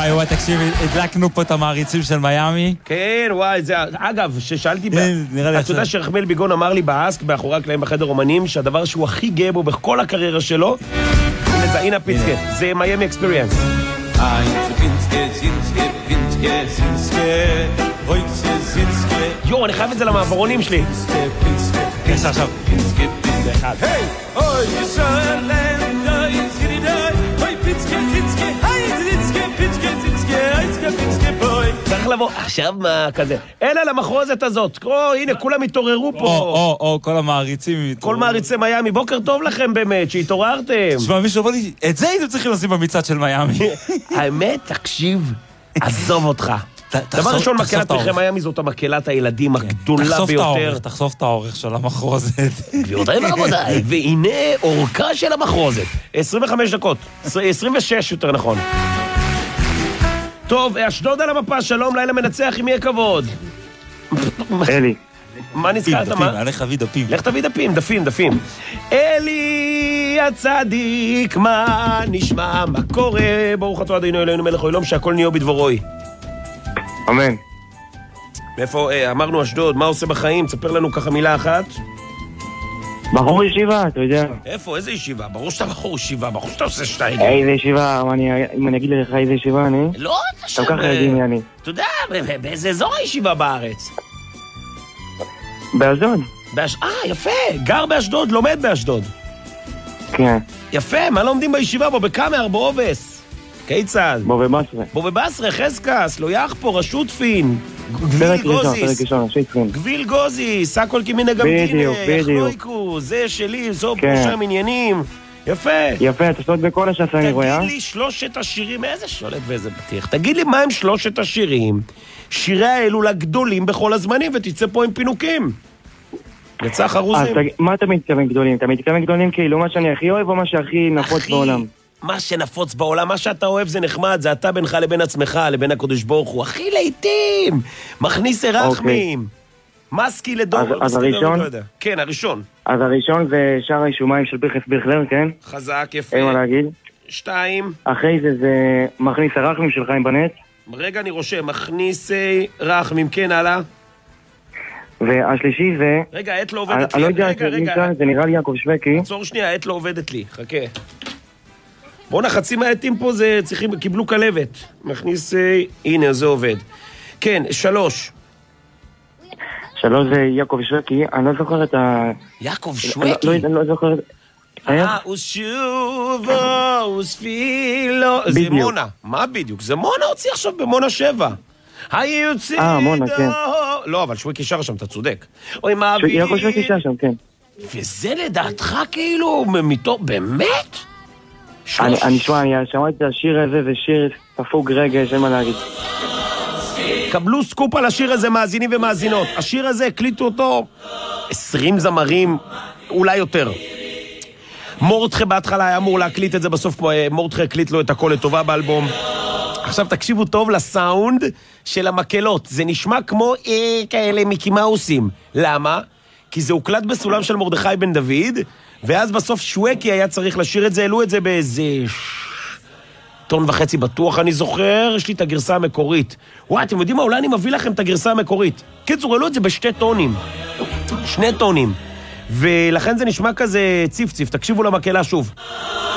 וואי, תקשיבי, הדלקנו פה את המעריצים של מיאמי. כן, וואי, זה... אגב, ששאלתי... נראה לי אתה יודע שרחמל ביגון אמר לי באסק, באחורי הקלעים בחדר אומנים, שהדבר שהוא הכי גאה בו בכל הקריירה שלו, הנה הפיצקה, זה מיאמי אקספיריאנס. יו, אני חייב את זה למעברונים שלי. יש עכשיו. זה אחד. היי, אוי, ישראל, אוי, זירידי, אוי, פיצקה, ציצקה, היי, ציצקה, פיצקה, ציצקה, היצקה, פיצקה, בוי. צריך לבוא, עכשיו מה כזה? אלה למחרוזת הזאת. הנה, כולם התעוררו פה. כל המעריצים. כל מעריצי מיאמי, בוקר טוב לכם באמת, שהתעוררתם. שמע, מישהו אומר לי, את זה הייתם צריכים לשים במצעד של מיאמי. האמת, תקשיב, עזוב אותך. דבר ראשון, מקהלת פרחי מיאמי זאת המקהלת הילדים הגדולה ביותר. תחשוף את האורך של המחרוזת. גבירותיי ורבותיי, והנה אורכה של המחרוזת. 25 דקות, 26 יותר נכון. טוב, אשדוד על המפה, שלום, לילה מנצח, אם יהיה כבוד. אלי. מה נזכרת, מה? לך תביא דפים. לך תביא דפים, דפים. אלי הצדיק, מה נשמע, מה קורה? ברוך אתה אדינו אלינו מלך העולם, שהכל נהיה בדבורוי. אמן. מאיפה, אמרנו אשדוד, מה עושה בחיים? תספר לנו ככה מילה אחת. בחור ישיבה, אתה יודע. איפה, איזה ישיבה? ברור שאתה בחור ישיבה, ברור שאתה עושה שתיים. איזה ישיבה, אם אני אגיד לך איזה ישיבה אני? לא, אתה שם... אתה ככה יודעים מי אני. אתה יודע, באיזה אזור הישיבה בארץ? באשדוד. יפה, גר באשדוד, לומד באשדוד. כן. יפה, מה לומדים בישיבה? בו בקאמר, באובס. כיצד? בו בבסרה. בו בבסרה, חסקס, לא יחפור, רשות פין. פרק ראשון, גביל גוזיס, הכל כמיני גמדינה, יחלויקו, זה שלי, זו פרושם עניינים. יפה, אתה שולט בכל השעה אני רואה. תגיד לי שלושת השירים, איזה שולט ואיזה פתיח. תגיד לי מה הם שלושת השירים, שירי האלול הגדולים בכל הזמנים, ותצא פה עם פינוקים. יצא חרוזים. מה אתה מתכוון גדולים? אתה מתכוון גדולים כאילו מה שאני הכי אוהב או מה שהכי נפוץ בעולם? מה שנפוץ בעולם, מה שאתה אוהב זה נחמד, זה אתה בינך לבין עצמך, לבין הקדוש ברוך הוא. הכי לעיתים, מכניס רחמים. מסקי לדור. אז הראשון? כן, הראשון. אז הראשון זה שער הישומיים של פרחס ביכלר, כן? חזק, יפה. אין מה להגיד. 2. אחרי זה זה מכניס הרחמים של חיים בנט. רגע אני רושם, מכניס רחמים, כן, הלאה. והשלישי זה... רגע, העת לא עובדת לי. אני לא יודע, זה נראה לי יעקב שווקי. עצור שנייה, העת לא עובדת לי, חכה. בואו חצי מהעתים פה זה צריכים, קיבלו כלבת. מכניס, הנה, זה עובד. כן, 3. 3 זה יעקב שווקי, אני לא זוכר את ה... יעקב שווקי? לא זוכר... ושובו וספילו... זה מונה. מה בדיוק? זה מונה הוציא עכשיו במונה 7. מונה, כן. לא, אבל שווקי שר שם, אתה צודק. יעקב שווקי שר שם, כן. וזה לדעתך כאילו, באמת? אני שמעתי את השיר הזה, זה שיר ספוג רגש, אין מה להגיד. קבלו סקופ על השיר הזה, מאזינים ומאזינות. השיר הזה, הקליטו אותו 20 זמרים, אולי יותר. מורדכה בהתחלה היה אמור להקליט את זה, בסוף מורדכה הקליט לו את הכל לטובה באלבום. עכשיו תקשיבו טוב לסאונד של המקהלות. זה נשמע כמו כאלה מיקי מאוסים. למה? כי זה הוקלט בסולם של מרדכי בן דוד, ואז בסוף שווקי היה צריך לשיר את זה, העלו את זה באיזה 1.5 טון בטוח, אני זוכר, יש לי את הגרסה המקורית. וואי, אתם יודעים מה? אולי אני מביא לכם את הגרסה המקורית. קיצור, העלו את זה ב2 טונים. 2 טונים. ולכן זה נשמע כזה ציף-ציף, תקשיבו למקהלה שוב.